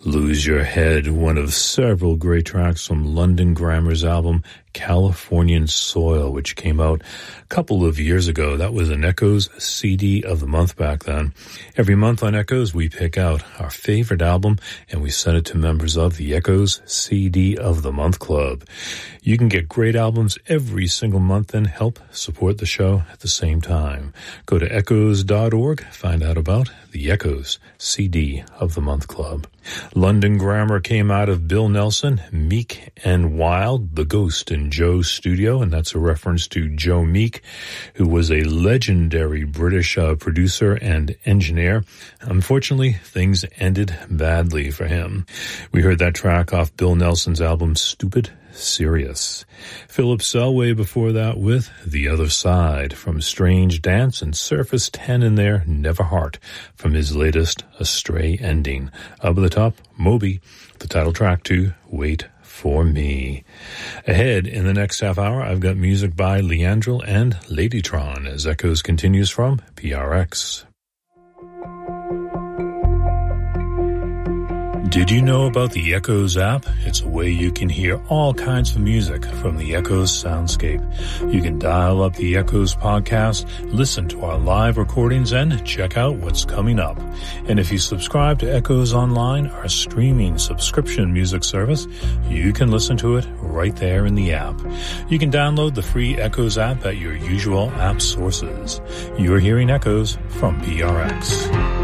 Lose Your Head, one of several great tracks from London Grammar's album Californian Soil, which came out a couple of years ago. That was an Echoes CD of the month back then. Every month on Echoes, we pick out our favorite album and we send it to members of the Echoes CD of the Month Club. You can get great albums every single month and help support the show at the same time. Go to echoes.org, find out about the Echoes CD of the Month Club. London Grammar came out of Bill Nelson, Meek and Wild, The Ghost in Joe's Studio, and that's a reference to Joe Meek, who was a legendary British producer and engineer. Unfortunately, things ended badly for him. We heard that track off Bill Nelson's album Stupid Serious. Philip Selway before that with The Other Side from Strange Dance, and Surface 10 in there, Never Heart, from his latest Astray Ending. Up at the top, Moby, the title track to Wait For Me. Ahead in the next half hour, I've got music by Leandrel and Ladytron as Echoes continues from PRX. Did you know about the Echoes app? It's a way you can hear all kinds of music from the Echoes soundscape. You can dial up the Echoes podcast, listen to our live recordings, and check out what's coming up. And if you subscribe to Echoes Online, our streaming subscription music service, you can listen to it right there in the app. You can download the free Echoes app at your usual app sources. You're hearing Echoes from PRX.